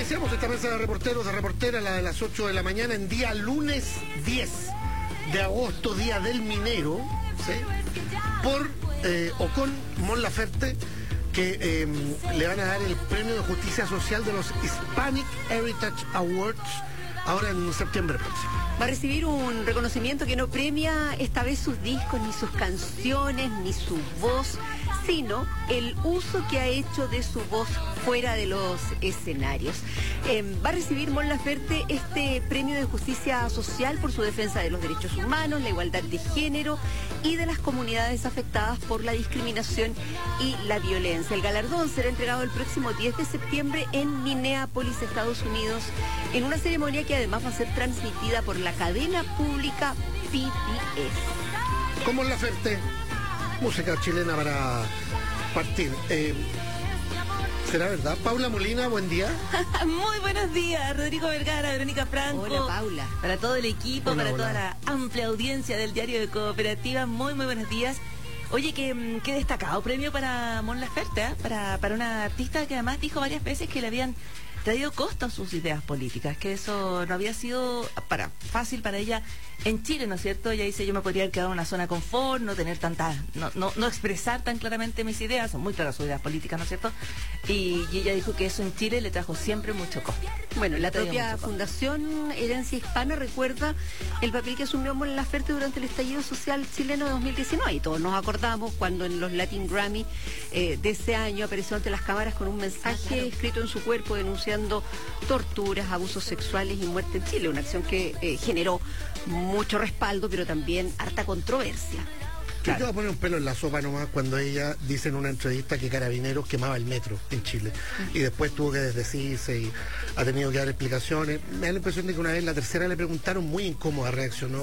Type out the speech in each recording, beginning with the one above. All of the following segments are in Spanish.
Iniciamos esta mesa de reporteros, de reporteras, la de las 8 de la mañana, en día lunes 10 de agosto, día del minero, ¿sí? Por o con Mon Laferte, que le van a dar el premio de justicia social de los Hispanic Heritage Awards ahora en septiembre próximo. Va a recibir un reconocimiento que no premia esta vez sus discos, ni sus canciones, ni su voz, sino el uso que ha hecho de su voz fuera de los escenarios. Va a recibir Mon Laferte este premio de justicia social por su defensa de los derechos humanos, la igualdad de género y de las comunidades afectadas por la discriminación y la violencia. El galardón será entregado el próximo 10 de septiembre en Minneapolis, Estados Unidos, en una ceremonia que además va a ser transmitida por la cadena pública PBS. Con Mon Laferte, música chilena para partir. ¿Será verdad? Paula Molina, buen día. Muy buenos días, Rodrigo Vergara, Verónica Franco. Hola, Paula. Para todo el equipo, Hola, para hola. toda la amplia audiencia del Diario de Cooperativa, muy buenos días. Oye, qué destacado premio para Mon Laferte, ¿eh? Para una artista que además dijo varias veces que le habían traído costo a sus ideas políticas, que eso no había sido fácil para ella en Chile, ¿no es cierto? Ella dice, yo me podría haber quedado en una zona de confort, no tener no expresar tan claramente mis ideas, son muy claras sus ideas políticas, ¿no es cierto? Y ella dijo que eso en Chile le trajo siempre mucho costo. Bueno, la propia Fundación Herencia Hispana recuerda el papel que asumió Mon Laferte durante el estallido social chileno de 2019, y todos nos acordamos cuando en los Latin Grammy de ese año apareció ante las cámaras con un mensaje escrito en su cuerpo denunciando torturas, abusos sexuales y muerte en Chile, una acción que generó mucho respaldo, pero también harta controversia. Yo te voy a poner un pelo en la sopa nomás cuando ella dice en una entrevista que Carabineros quemaba el metro en Chile y después tuvo que desdecirse y ha tenido que dar explicaciones. Me da la impresión de que una vez, la tercera, le preguntaron, muy incómoda reaccionó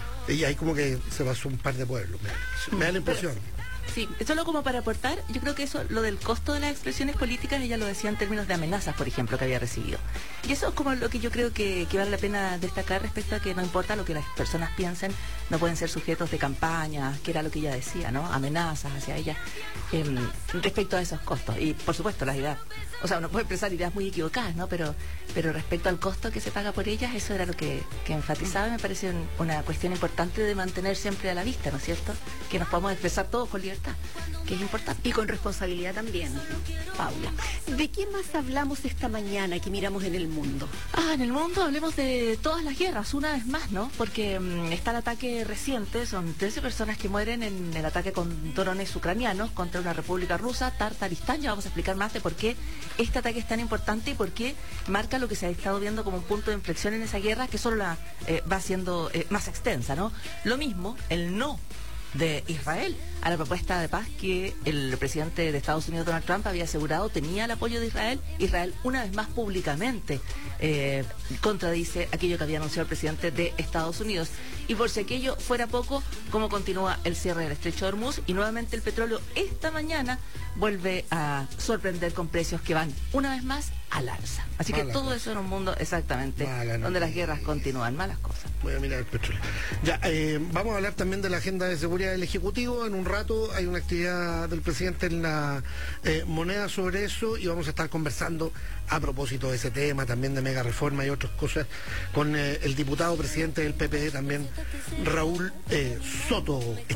y ahí como que se pasó un par de pueblos. Me da la impresión. Sí, solo como para aportar, yo creo que eso, lo del costo de las expresiones políticas, ella lo decía en términos de amenazas, por ejemplo, que había recibido. Y eso es como lo que yo creo que vale la pena destacar respecto a que no importa lo que las personas piensen, no pueden ser sujetos de campaña, que era lo que ella decía, ¿no? Amenazas hacia ella respecto a esos costos. Y por supuesto, las ideas, o sea, uno puede expresar ideas muy equivocadas, ¿no? Pero respecto al costo que se paga por ellas, eso era lo que enfatizaba y me parece una cuestión importante de mantener siempre a la vista, ¿no es cierto? Que nos podamos expresar todos con libertad, que es importante. Y con responsabilidad también, Paula. ¿De qué más hablamos esta mañana que miramos en el mundo? En el mundo hablemos de todas las guerras, una vez más, ¿no? Porque está el ataque reciente, son 13 personas que mueren en el ataque con drones ucranianos contra una república rusa, Tartaristán. Ya vamos a explicar más de por qué este ataque es tan importante y por qué marca lo que se ha estado viendo como un punto de inflexión en esa guerra, que solo va siendo más extensa, ¿no? Lo mismo, el no de Israel a la propuesta de paz que el presidente de Estados Unidos, Donald Trump, había asegurado tenía el apoyo de Israel. Israel, una vez más públicamente, contradice aquello que había anunciado el presidente de Estados Unidos. Y por si aquello fuera poco, cómo continúa el cierre del estrecho de Hormuz, y nuevamente el petróleo esta mañana vuelve a sorprender con precios que van una vez más al alza. Así que todo eso en un mundo exactamente donde las guerras continúan, malas cosas. Voy a mirar el petróleo. Ya, vamos a hablar también de la agenda de seguridad del Ejecutivo. En un rato hay una actividad del presidente en la moneda sobre eso y vamos a estar conversando a propósito de ese tema, también de mega reforma y otras cosas, con el diputado presidente del PPD también, Raúl Soto.